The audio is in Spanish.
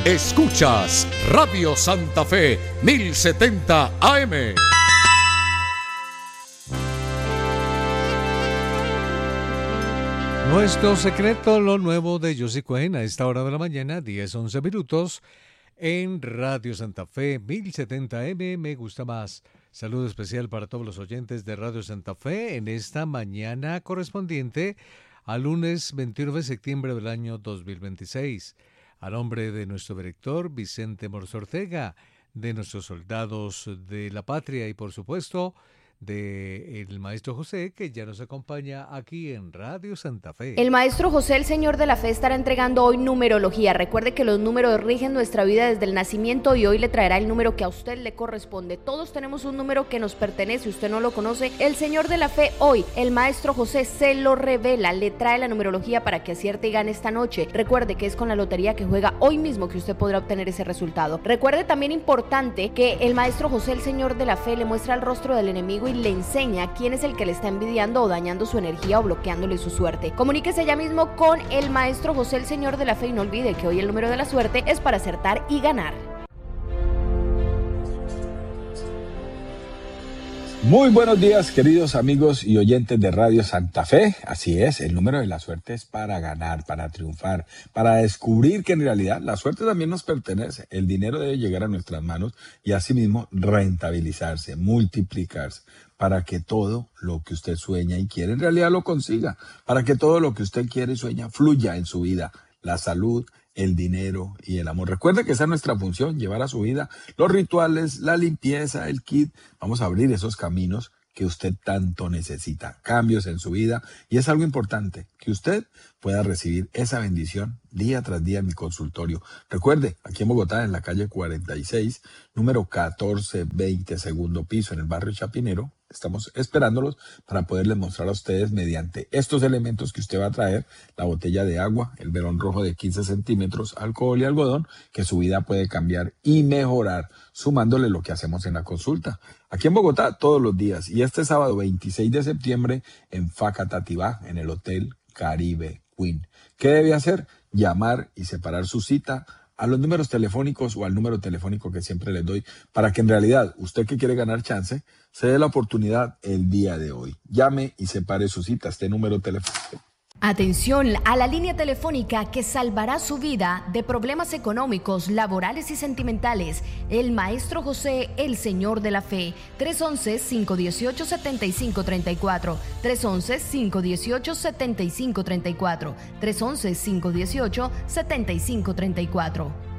Escuchas Radio Santa Fe 1070 AM. Nuestro secreto, lo nuevo de Josie Cuen a esta hora de la mañana, 10:11 minutos, en Radio Santa Fe 1070 AM. Me gusta más. Saludo especial para todos los oyentes de Radio Santa Fe en esta mañana correspondiente al lunes 21 de septiembre del año 2026. A nombre de nuestro director Vicente Morzo Ortega, de nuestros soldados de la patria y por supuesto del maestro José, que ya nos acompaña aquí en Radio Santa Fe. El maestro José, el Señor de la Fe, estará entregando hoy numerología. Recuerde que los números rigen nuestra vida desde el nacimiento y hoy le traerá el número que a usted le corresponde. Todos tenemos un número que nos pertenece, usted no lo conoce. El Señor de la Fe hoy, el maestro José se lo revela, le trae la numerología para que acierte y gane esta noche. Recuerde que es con la lotería que juega hoy mismo que usted podrá obtener ese resultado. Recuerde también importante que el maestro José, el Señor de la Fe, le muestra el rostro del enemigo y le enseña quién es el que le está envidiando o dañando su energía o bloqueándole su suerte. Comuníquese ya mismo con el maestro José, el Señor de la Fe, y no olvide que hoy el número de la suerte es para acertar y ganar. Muy buenos días, queridos amigos y oyentes de Radio Santa Fe. Así es, el número de la suerte es para ganar, para triunfar, para descubrir que en realidad la suerte también nos pertenece. El dinero debe llegar a nuestras manos y asimismo rentabilizarse, multiplicarse, para que todo lo que usted sueña y quiere en realidad lo consiga, para que todo lo que usted quiere y sueña fluya en su vida, la salud, el dinero y el amor. Recuerde que esa es nuestra función, llevar a su vida los rituales, la limpieza, el kit. Vamos a abrir esos caminos que usted tanto necesita, cambios en su vida, y es algo importante que usted pueda recibir esa bendición día tras día en mi consultorio. Recuerde, aquí en Bogotá, en la calle 46, número 1420, segundo piso, en el barrio Chapinero. Estamos esperándolos para poderles mostrar a ustedes mediante estos elementos que usted va a traer, la botella de agua, el velón rojo de 15 centímetros, alcohol y algodón, que su vida puede cambiar y mejorar, sumándole lo que hacemos en la consulta. Aquí en Bogotá, todos los días, y este sábado 26 de septiembre en Facatativá, en el Hotel Caribe Queen. ¿Qué debe hacer? Llamar y separar su cita a los números telefónicos o al número telefónico que siempre les doy, para que en realidad usted que quiere ganar chance, se dé la oportunidad el día de hoy. Llame y separe su cita, este número telefónico. Atención a la línea telefónica que salvará su vida de problemas económicos, laborales y sentimentales. El maestro José, el Señor de la Fe. 311-518-7534. 311-518-7534. 311-518-7534.